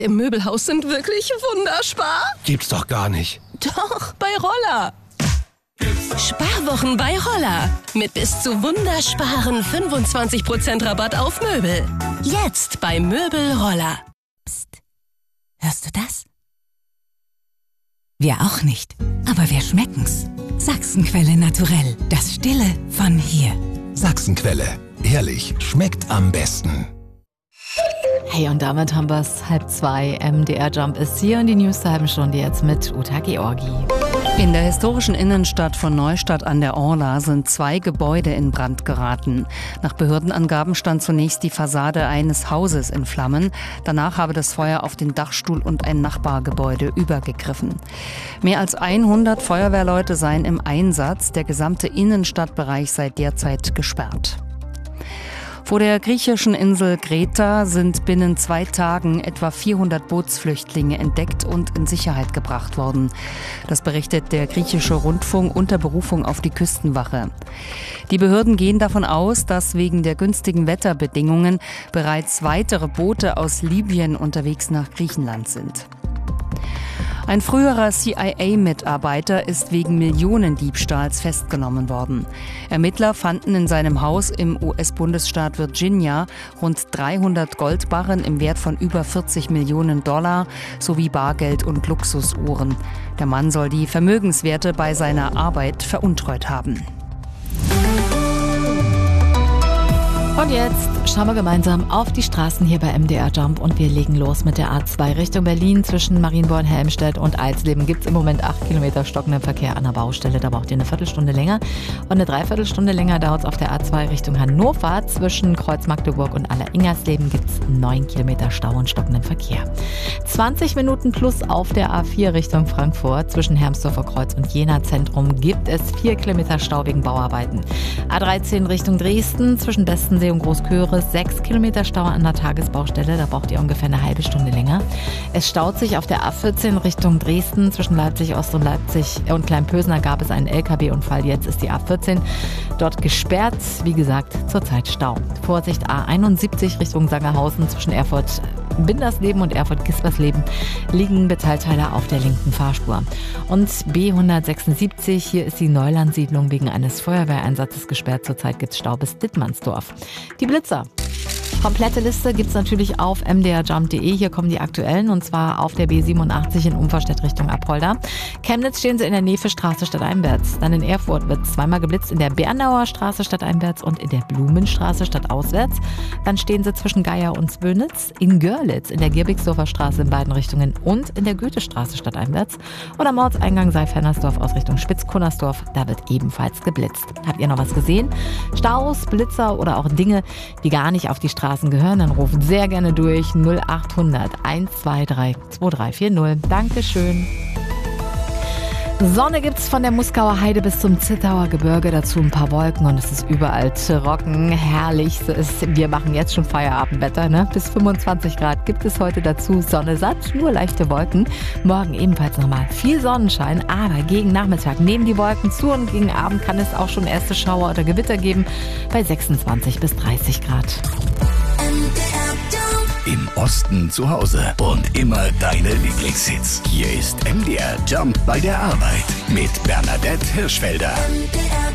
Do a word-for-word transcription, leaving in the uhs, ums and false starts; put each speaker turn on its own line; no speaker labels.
Im Möbelhaus sind wirklich Wunderspar.
Gibt's doch gar nicht.
Doch, bei Roller. Sparwochen bei Roller. Mit bis zu wundersparen fünfundzwanzig Prozent Rabatt auf Möbel. Jetzt bei Möbel Roller.
Psst. Hörst du das? Wir auch nicht. Aber wir schmecken's. Sachsenquelle Naturell. Das Stille von hier.
Sachsenquelle. Ehrlich, schmeckt am besten.
Hey, und damit haben wir's. Halb zwei. M D R Jump ist hier und die News zur halben Stunde jetzt mit Uta Georgi.
In der historischen Innenstadt von Neustadt an der Orla sind zwei Gebäude in Brand geraten. Nach Behördenangaben stand zunächst die Fassade eines Hauses in Flammen. Danach habe das Feuer auf den Dachstuhl und ein Nachbargebäude übergegriffen. Mehr als hundert Feuerwehrleute seien im Einsatz. Der gesamte Innenstadtbereich sei derzeit gesperrt. Vor der griechischen Insel Kreta sind binnen zwei Tagen etwa vierhundert Bootsflüchtlinge entdeckt und in Sicherheit gebracht worden. Das berichtet der griechische Rundfunk unter Berufung auf die Küstenwache. Die Behörden gehen davon aus, dass wegen der günstigen Wetterbedingungen bereits weitere Boote aus Libyen unterwegs nach Griechenland sind. Ein früherer C I A-Mitarbeiter ist wegen Millionendiebstahls festgenommen worden. Ermittler fanden in seinem Haus im U S-Bundesstaat Virginia rund dreihundert Goldbarren im Wert von über vierzig Millionen Dollar sowie Bargeld und Luxusuhren. Der Mann soll die Vermögenswerte bei seiner Arbeit veruntreut haben.
Und jetzt schauen wir gemeinsam auf die Straßen hier bei M D R Jump und wir legen los mit der A zwei Richtung Berlin. Zwischen Marienborn, Helmstedt und Eisleben gibt es im Moment acht Kilometer stockenden Verkehr an der Baustelle. Da braucht ihr eine Viertelstunde länger. Und eine Dreiviertelstunde länger dauert es auf der A zwei Richtung Hannover. Zwischen Kreuz-Magdeburg und Aller-Ingersleben gibt es neun Kilometer Stau und stockenden Verkehr. zwanzig Minuten plus auf der A vier Richtung Frankfurt. Zwischen Hermsdorfer Kreuz und Jena Zentrum gibt es vier Kilometer Stau wegen Bauarbeiten. A dreizehn Richtung Dresden. Zwischen Bestensee und Großköre sechs Kilometer Stau an der Tagesbaustelle. Da braucht ihr ungefähr eine halbe Stunde länger. Es staut sich auf der A vierzehn Richtung Dresden. Zwischen Leipzig Ost und Leipzig und Kleinpösner gab es einen L K W-Unfall. Jetzt ist die A vierzehn dort gesperrt. Wie gesagt, zurzeit Stau. Vorsicht A einundsiebzig Richtung Sangerhausen. Zwischen Erfurt Bindersleben und Erfurt-Gispersleben liegen Metallteile auf der linken Fahrspur. Und B hundertsechsundsiebzig, hier ist die Neulandsiedlung wegen eines Feuerwehreinsatzes gesperrt. Zurzeit gibt es Stau bis Dittmannsdorf. Die Blitzer. Komplette Liste gibt's natürlich auf m d r jump punkt d e. Hier kommen die aktuellen und zwar auf der B siebenundachtzig in Umferstedt Richtung Apolda. Chemnitz stehen sie in der Nefe-Straße stadteinwärts. Dann in Erfurt wird zweimal geblitzt in der Bernauer Straße stadteinwärts und in der Blumenstraße stadtauswärts. Dann stehen sie zwischen Geier und Zwönitz, in Görlitz in der Gierbigsdorfer Straße in beiden Richtungen und in der Goethestraße stadteinwärts. Und am Ortseingang Seifernersdorf aus Richtung Spitzkunnersdorf, da wird ebenfalls geblitzt. Habt ihr noch was gesehen? Staus, Blitzer oder auch Dinge, die gar nicht auf die Straße gehören, dann rufen sehr gerne durch null achthundert hundertzweiundzwanzig vierundvierzig. Dankeschön. Sonne gibt's von der Muskauer Heide bis zum Zittauer Gebirge, dazu ein paar Wolken und es ist überall trocken, herrlich. So ist, wir machen jetzt schon Feierabendwetter, ne? Bis fünfundzwanzig Grad gibt es heute dazu, Sonne satt, nur leichte Wolken. Morgen ebenfalls nochmal viel Sonnenschein, aber gegen Nachmittag nehmen die Wolken zu und gegen Abend kann es auch schon erste Schauer oder Gewitter geben bei sechsundzwanzig bis dreißig Grad.
Im Osten zu Hause und immer deine Lieblingshits. Hier ist M D R Jump bei der Arbeit mit Bernadette Hirschfelder.